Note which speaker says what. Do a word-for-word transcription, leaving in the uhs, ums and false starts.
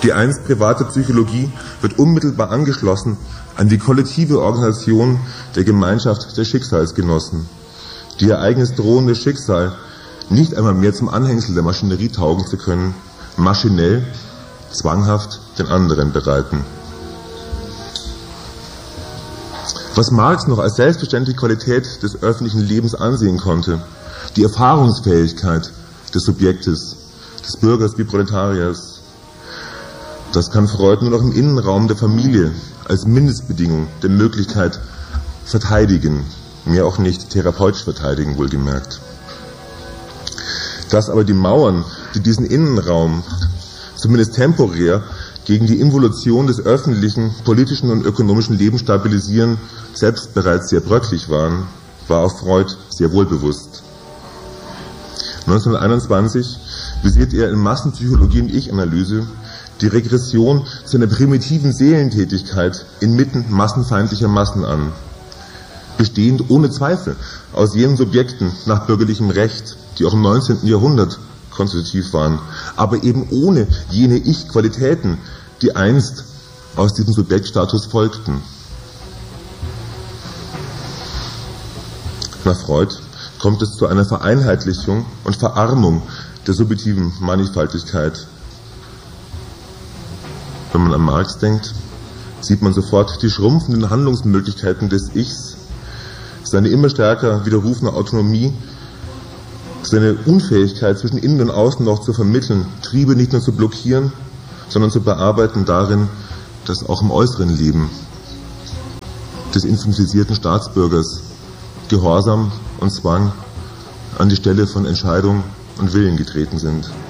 Speaker 1: Die einst private Psychologie wird unmittelbar angeschlossen an die kollektive Organisation der Gemeinschaft der Schicksalsgenossen, die ihr eigenes drohendes Schicksal nicht einmal mehr zum Anhängsel der Maschinerie taugen zu können, maschinell, zwanghaft den anderen bereiten. Was Marx noch als selbstverständliche Qualität des öffentlichen Lebens ansehen konnte, die Erfahrungsfähigkeit des Subjektes, des Bürgers wie Proletariers, das kann Freud nur noch im Innenraum der Familie als Mindestbedingung der Möglichkeit verteidigen, mehr auch nicht therapeutisch verteidigen, wohlgemerkt. Dass aber die Mauern, die diesen Innenraum zumindest temporär gegen die Involution des öffentlichen, politischen und ökonomischen Lebens stabilisieren, selbst bereits sehr bröcklich waren, war auch Freud sehr wohl bewusst. neunzehnhunderteinundzwanzig visiert er in Massenpsychologie und Ich-Analyse die Regression zu einer primitiven Seelentätigkeit inmitten massenfeindlicher Massen an, bestehend ohne Zweifel aus jenen Subjekten nach bürgerlichem Recht, die auch im neunzehnten Jahrhundert konstitutiv waren, aber eben ohne jene Ich-Qualitäten, die einst aus diesem Subjektstatus folgten. Nach Freud kommt es zu einer Vereinheitlichung und Verarmung der subjektiven Mannigfaltigkeit. Wenn man an Marx denkt, sieht man sofort die schrumpfenden Handlungsmöglichkeiten des Ichs, seine immer stärker widerrufene Autonomie, seine Unfähigkeit zwischen Innen und Außen noch zu vermitteln, Triebe nicht nur zu blockieren, sondern zu bearbeiten darin, dass auch im äußeren Leben des infantilisierten Staatsbürgers Gehorsam und Zwang an die Stelle von Entscheidung und Willen getreten sind.